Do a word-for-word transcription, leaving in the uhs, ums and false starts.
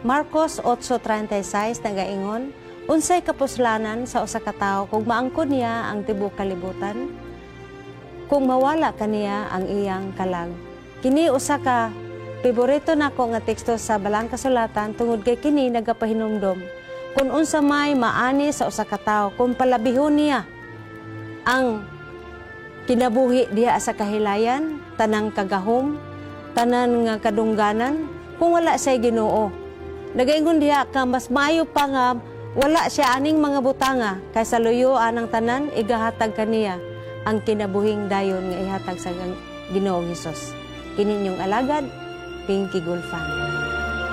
Marcos eight thirty-six nagaingon, unsay kapuslanan sa usa ka tawo kung maangkon niya ang tibuok kalibutan, kung mawala kaniya ang iyang kalag. Kini usa ka paborito nako nga teksto sa Balang Kasulatan tungod kay kini nagapahinumdom kung unsa may maani sa usa ka tawo kung palabihon niya ang kinabuhi diha sa kahilayan, tanang kagahom, tanan nga kadungganan, kung wala siya Ginoo. Nagaingon diha ka mas maayo pa nga wala siya aning mga butanga kaysa luyuan ang tanan igahatag kaniya ang kinabuhing dayon nga ihatag sa Ginoong Hesus. Kini inyong alagad, Pinky Gulfan.